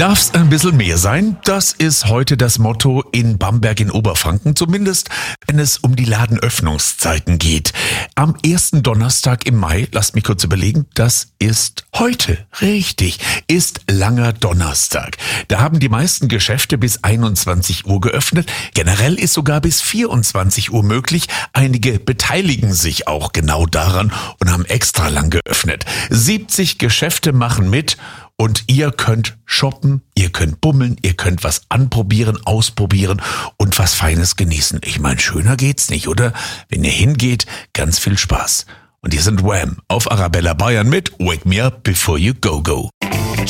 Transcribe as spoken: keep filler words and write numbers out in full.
Darf's ein bisschen mehr sein? Das ist heute das Motto in Bamberg in Oberfranken, zumindest wenn es um die Ladenöffnungszeiten geht. Am ersten Donnerstag im Mai, lasst mich kurz überlegen, das ist heute, richtig, ist langer Donnerstag. Da haben die meisten Geschäfte bis einundzwanzig Uhr geöffnet. Generell ist sogar bis vierundzwanzig Uhr möglich. Einige beteiligen sich auch genau daran und haben extra lang geöffnet. siebzig Geschäfte machen mit. Und ihr könnt shoppen, ihr könnt bummeln, ihr könnt was anprobieren, ausprobieren und was Feines genießen. Ich meine, schöner geht's nicht, oder? Wenn ihr hingeht, ganz viel Spaß. Und hier sind Wham! Auf Arabella Bayern mit Wake Me Up Before You Go Go.